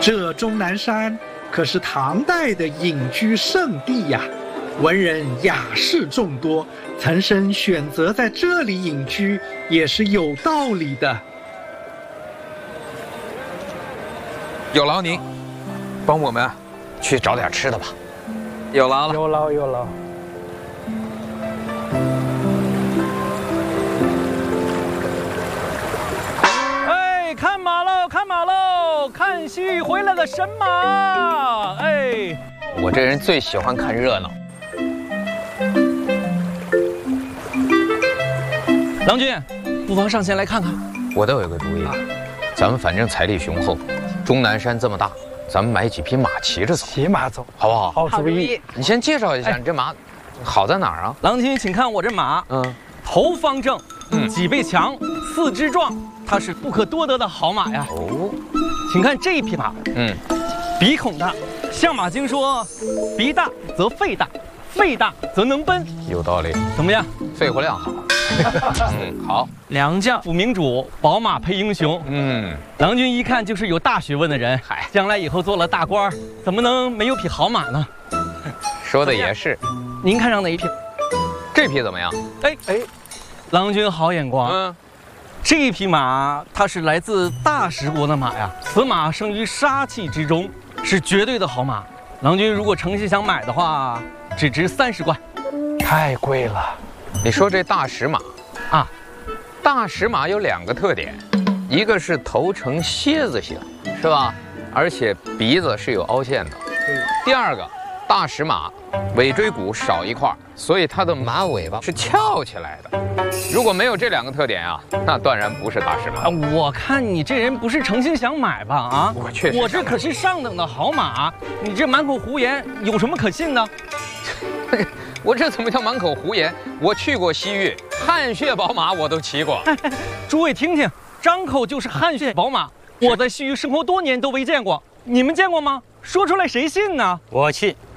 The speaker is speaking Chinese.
这终南山可是唐代的隐居圣地呀，文人雅士众多，岑参选择在这里隐居也是有道理的。 有劳您，帮我们去找点吃的吧。有劳了， 有劳有劳。 哎，看马喽，看马喽，看西域回来的神马！哎， 我这人最喜欢看热闹。 郎君，不妨上前来看看。 我倒有个主意，咱们反正财力雄厚，终南山这么大，咱们买几匹马骑着走， 骑马走， 好不好？ 好主意。 你先介绍一下，你这马好在哪儿啊？ 郎君，请看我这马，头方正，脊背强，四肢壮，它是不可多得的好马呀。 哦， 请看这一匹马，鼻孔大，相马经说，鼻大则肺大，肺大则能奔。 有道理。 怎么样？ 肺活量好。好。 良将辅明主，宝马配英雄。郎君一看就是有大学问的人，将来以后做了大官，怎么能没有匹好马呢？ 说的也是。 您看上哪一匹？ 这匹怎么样？ 哎，郎君好眼光。这一匹马它是来自大食国的马呀，此马生于杀气之中，是绝对的好马。郎君如果诚心想买的话，只值30贯。 太贵了。 你说这大食马啊， 大食马有2个特点，一个是头呈蝎子形，是吧？而且鼻子是有凹陷的。第2个，大食马尾椎骨少一块，所以它的马尾巴是翘起来的。如果没有这2个特点啊，那断然不是大食马。 我看你这人不是诚心想买吧？啊， 我确实， 我这可是上等的好马，你这满口胡言，有什么可信的？ 我这怎么叫满口胡言？我去过西域，汗血宝马我都骑过。 诸位听听，张口就是汗血宝马，我在西域生活多年都没见过，你们见过吗？说出来谁信呢？ 我信。